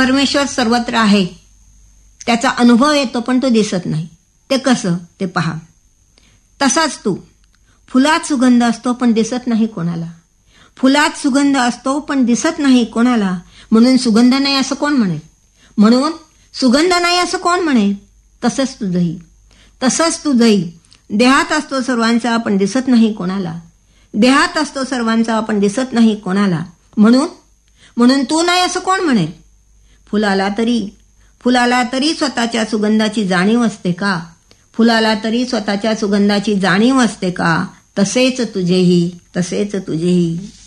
परमेश्वर सर्वत्र आहे, त्याचा अनुभव येतो, पण तो दिसत नाही. ते कसं ते पहा. तसाच तू, फुलात सुगंध असतो पण दिसत नाही कोणाला. फुलात सुगंध असतो पण दिसत नाही कोणाला, म्हणून सुगंध नाही असं कोण म्हणेल? म्हणून सुगंध नाही असं कोण म्हणेल? तसंच तुझंही, तसंच तुझंही. देहात असतो सर्वांचा पण दिसत नाही कोणाला. देहात असतो सर्वांचा पण दिसत नाही कोणाला. म्हणून तू नाही असं कोण म्हणेल? फुलाला तरी स्वतःच्या सुगंधाची जाणीव असते का? फुलाला तरी स्वतःच्या सुगंधाची जाणीव असते का? तसेच तुझेही.